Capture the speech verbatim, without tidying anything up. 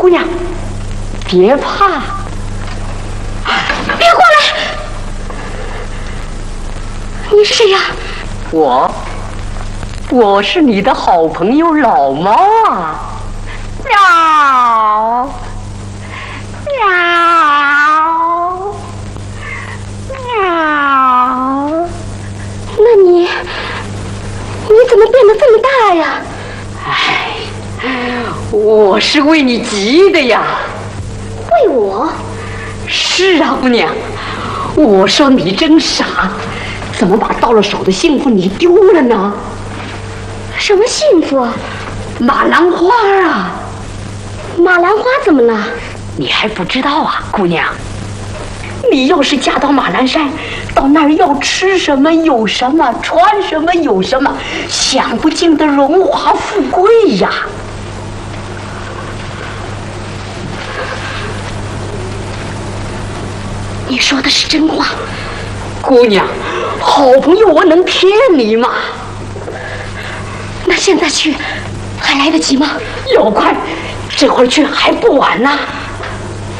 姑娘，别怕， 别过来！你是谁呀？ 我，我是你的好朋友老猫啊！喵，喵，喵。 那你，你怎么变得这么大呀？ 哎，我是为你急的呀。 为我？ 是啊，姑娘，我说你真傻，怎么把到了手的幸福你丢了呢？ 什么幸福？ 马兰花啊！ 马兰花怎么了？ 你还不知道啊，姑娘。你要是嫁到马栏山，到那儿要吃什么有什么，穿什么有什么，享不尽的荣华富贵呀！ 你说的是真话， 姑娘，好朋友我能骗你吗？ 那现在去还来得及吗？ 要快，这会儿去还不晚呢。